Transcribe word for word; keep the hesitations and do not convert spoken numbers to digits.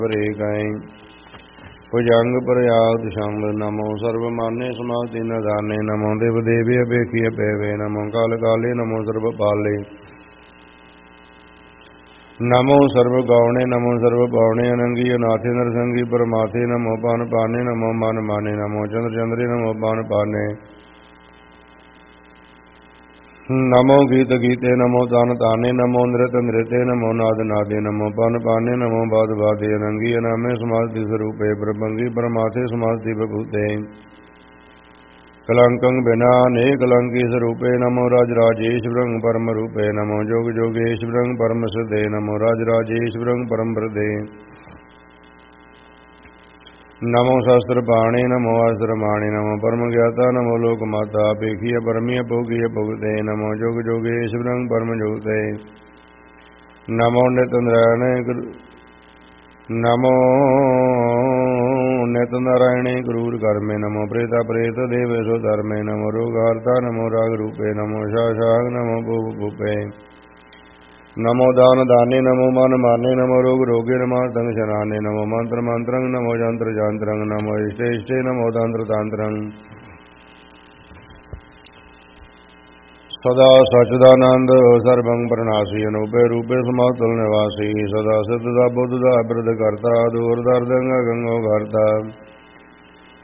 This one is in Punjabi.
ਪਰੇ ਗਏ ਭੁਜੰਗ ਪ੍ਰਯਾਗ ਸ਼ੰਭ ਨਮੋ ਸਰਬ ਮਾਨੇ ਸਮਾਧੀ ਨਦਾਨੇ ਨਮੋ ਦੇਵ ਦੇਵੀ ਅਬੇਖੀ ਅਪੇਵੇ ਨਮੋ ਕਾਲ ਕਾਲੇ ਨਮੋ ਸਰਬ ਪਾਲੇ ਨਮੋ ਸਰਬ ਗਾਉਣੇ ਨਮੋ ਸਰਬ ਪਾਉਣੇ ਅਨੰਗੀ ਅਨਾਥੇ ਨਰਸੰਗੀ ਪਰਮਾਥੇ ਨਮੋ ਪਾਨ ਪਾਨੇ ਨਮੋ ਮਨ ਮਾਨੇ ਨਮੋ ਚੰਦਰ ਚੰਦਰੇ ਨਮੋ ਪਾਨ ਪਾਨੇ ਨਮੋ ਗੀਤ ਗੀਤੇ ਨਮੋ ਤਨ ਤਾਨੇ ਨਮੋ ਨ੍ਰਿਤ ਨ੍ਰਿਤੇ ਨਮੋ ਨਾਦ ਨਾਦੇ ਨਮੋ ਪਨ ਪਾਨੇ ਨਮੋ ਬਾਦ ਬਾਦੇ ਅਨੰਗੀ ਅਨਾਮੇ ਸਮਾਧੀ ਸਰੂਪੇ ਪ੍ਰਭੰਗੀ ਪਰਮਾਥੇ ਸਮਾਧੀ ਬਭੂਤੇ ਕਲੰਕੰ ਬਿਨਾ ਨੇ ਕਲੰਕੀ ਸਰੂਪੇ ਨਮੋ ਰਾਜ ਰਾਜੇਸ਼ ਬ੍ਰਹਮ ਪਰਮ ਰੂਪੇ ਨਮੋ ਜੋਗ ਜੋਗੇਸ਼ ਬ੍ਰਹਮ ਪਰਮ ਸਦੇ ਨਮੋ ਰਾਜ ਰਾਜੇਸ਼ ਬ੍ਰਹਮ ਪਰਮ ਪ੍ਰਦੇ ਨਮੋ ਸ਼ਾਸਤਰ ਬਾਣੇ ਨਮੋ ਅਸਰ ਮਾਣੇ ਨਮੋ ਪਰਮ ਗਿਆਤਾ ਨਮੋ ਲੋਕ ਮਾਤਾ ਪੇਖੀ ਪਰਮੀ ਭੋਗੀ ਭੁਗਤੇ ਨਮੋ ਜੋਗ ਜੋਗੇਸ਼ ਬ੍ਰਹਮ ਪਰਮ ਜੋਗਤੇ ਨਮੋ ਨਿਤ ਨਾਰਾਇਣ ਨਮੋ ਨਿਤ ਨਾਰਾਇਣੇ ਕਰੂਰ ਕਰਮੇ ਨਮੋ ਪ੍ਰੇਤਾ ਪ੍ਰੇਤ ਦੇਵੇ ਸੋ ਧਰਮੇ ਨਮੋ ਰੋਗਾਰਤਾ ਨਮੋ ਰਾਗ ਰੂਪੇ ਨਮੋ ਸ਼ਾਸ਼ਾਗ ਨਮੋ ਭੂਪ ਭੂਪੇ ਨਮੋ ਦਾਨ ਦਾਨੇ ਨਮੋ ਮਨ ਮਾਨੇ ਨਮੋ ਰੋਗ ਰੋਗੇ ਨਮੋ ਤੰਗ ਸ਼ਨਾਨੇ ਨਮੋ ਮੰਤਰ ਮੰਤਰੰ ਨਮੋ ਜੰਤਰ ਜੰਤਰੰ ਨਮੋ ਇਸ਼ਟੇ ਇਸ਼ਟੇ ਨਮੋ ਤੰਤਰ ਤੰਤਰੰ ਸਦਾ ਸਚਦਾਨੰਦ ਸਰਬੰ ਪ੍ਰਣਾਸੀ ਅਨੂਪੇ ਰੂਪੇ ਸਮਾਤਲ ਨਿਵਾਸੀ ਸਦਾ ਸਿੱਧ ਦਾ ਬੁੱਧ ਦਾ ਬਿਰਧ ਕਰਤਾ ਦੂਰ ਦਰਦੰਗ ਗੰਗੋ ਕਰਤਾ